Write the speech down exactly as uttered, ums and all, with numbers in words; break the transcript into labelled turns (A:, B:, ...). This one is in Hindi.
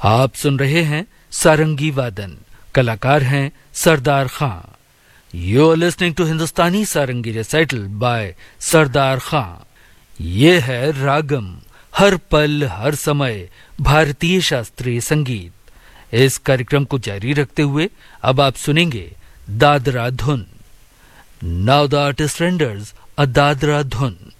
A: आप सुन रहे हैं सारंगी वादन, कलाकार हैं सरदार खां। You are listening to Hindustani sarangi recital bye सरदार खां। ये है रागम, हर पल हर समय भारतीय शास्त्रीय संगीत। इस कार्यक्रम को जारी रखते हुए अब आप सुनेंगे दादरा धुन। नाउ द आर्टिस्ट रेंडर्स अ दादरा धुन।